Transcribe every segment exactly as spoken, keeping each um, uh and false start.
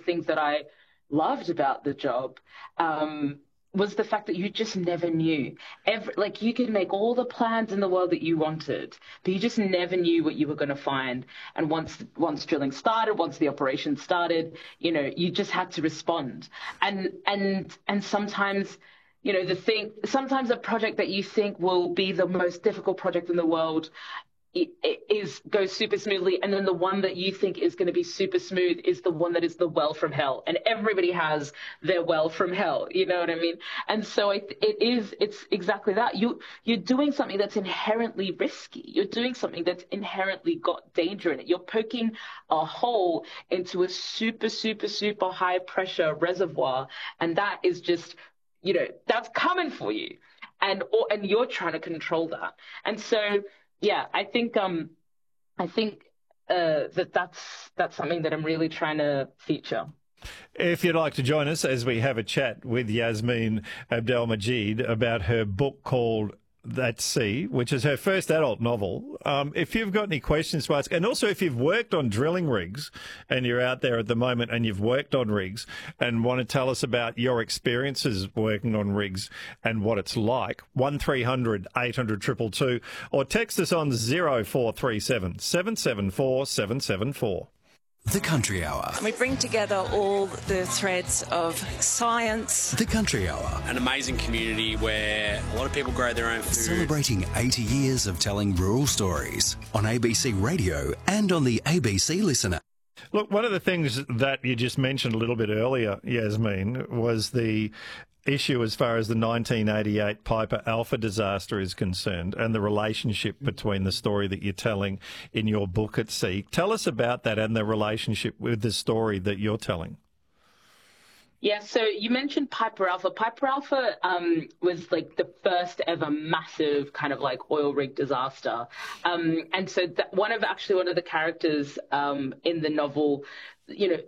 things that I loved about the job um, was the fact that you just never knew. Every, like you could make all the plans in the world that you wanted, but you just never knew what you were going to find. And once once drilling started, once the operation started, you know, you just had to respond. And and and sometimes, you know, the thing, sometimes a project that you think will be the most difficult project in the world It, it is goes super smoothly, and then the one that you think is going to be super smooth is the one that is the well from hell, and everybody has their well from hell, you know what I mean? And so it, it is it's exactly that. You you're doing something that's inherently risky. You're doing something that's inherently got danger in it. You're poking a hole into a super super super high pressure reservoir, and that is just, you know, that's coming for you, and or, and you're trying to control that. And so yeah, I think um, I think uh, that that's that's something that I'm really trying to feature. If you'd like to join us as we have a chat with Yasmin Abdelmajid about her book called At Sea, which is her first adult novel. Um, if you've got any questions to ask, and also if you've worked on drilling rigs and you're out there at the moment and you've worked on rigs and want to tell us about your experiences working on rigs and what it's like, one three hundred eight hundred two two two, or text us on zero four three seven seven seven four seven seven four. The Country Hour. We bring together all the threads of science. The Country Hour. An amazing community where a lot of people grow their own food. Celebrating eighty years of telling rural stories on A B C Radio and on the A B C Listener. Look, one of the things that you just mentioned a little bit earlier, Yasmin, was the issue as far as the nineteen eighty-eight Piper Alpha disaster is concerned and the relationship between the story that you're telling in your book At Sea. Tell us about that and the relationship with the story that you're telling. Yeah, so you mentioned Piper Alpha. Piper Alpha um, was like the first ever massive kind of like oil rig disaster. Um, and so that one of actually one of the characters um, in the novel, you know,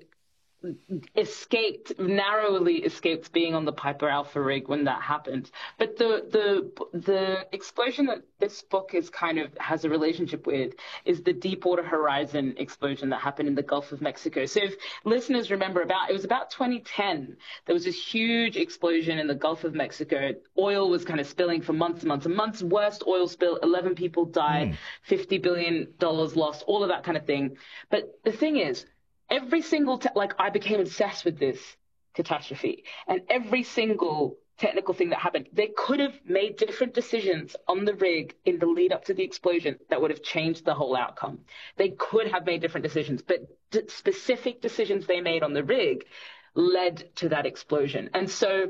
escaped, narrowly escaped being on the Piper Alpha rig when that happened. But the the the explosion that this book is kind of has a relationship with is the Deepwater Horizon explosion that happened in the Gulf of Mexico. So if listeners remember, about it was about twenty ten, there was this huge explosion in the Gulf of Mexico. Oil was kind of spilling for months and months and months. Worst oil spill, eleven people died, mm. fifty billion dollars lost, all of that kind of thing. But the thing is, every single, te- like I became obsessed with this catastrophe, and every single technical thing that happened, they could have made different decisions on the rig in the lead up to the explosion that would have changed the whole outcome. They could have made different decisions, but d- specific decisions they made on the rig led to that explosion. And so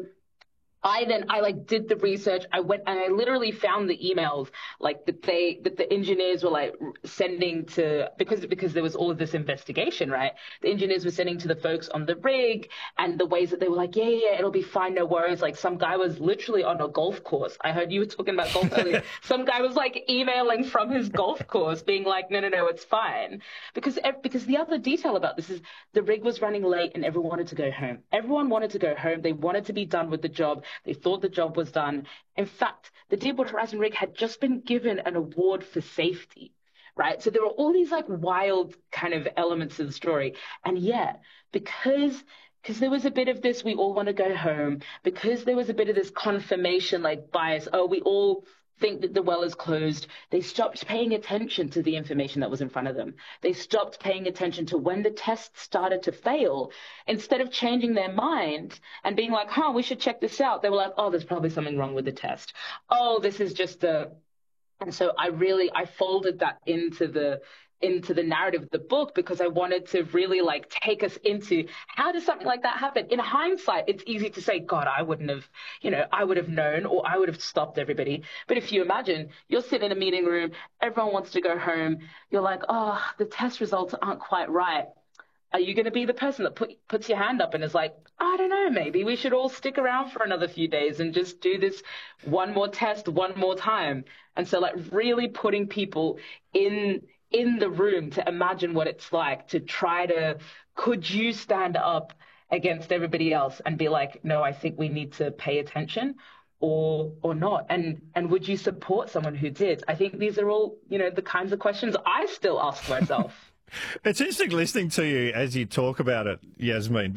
I then, I like did the research. I went and I literally found the emails like that they, that the engineers were like sending to, because, because there was all of this investigation, right? The engineers were sending to the folks on the rig, and the ways that they were like, yeah, yeah, it'll be fine. No worries. Like some guy was literally on a golf course. I heard you were talking about golf earlier. Some guy was like emailing from his golf course being like, no, no, no, it's fine. Because, because the other detail about this is the rig was running late and everyone wanted to go home. Everyone wanted to go home. They wanted to be done with the job. They thought the job was done. In fact, the Deepwater Horizon rig had just been given an award for safety, right? So there were all these like wild kind of elements of the story. And yeah, because because there was a bit of this, we all want to go home, because there was a bit of this confirmation like bias, oh, we all think that the well is closed, they stopped paying attention to the information that was in front of them. They stopped paying attention to when the tests started to fail. Instead of changing their mind and being like, huh, we should check this out, they were like, oh, there's probably something wrong with the test. Oh, this is just a... And so I really, I folded that into the into the narrative of the book because I wanted to really like take us into how does something like that happen? In hindsight, it's easy to say, God, I wouldn't have, you know, I would have known, or I would have stopped everybody. But if you imagine you're sitting in a meeting room, everyone wants to go home. You're like, oh, the test results aren't quite right. Are you going to be the person that put, puts your hand up and is like, I don't know, maybe we should all stick around for another few days and just do this one more test one more time? And so like really putting people in in the room to imagine what it's like to try to, could you stand up against everybody else and be like, no, I think we need to pay attention, or or not? And and would you support someone who did? I think these are all, you know, the kinds of questions I still ask myself. It's interesting listening to you as you talk about it, Yasmin.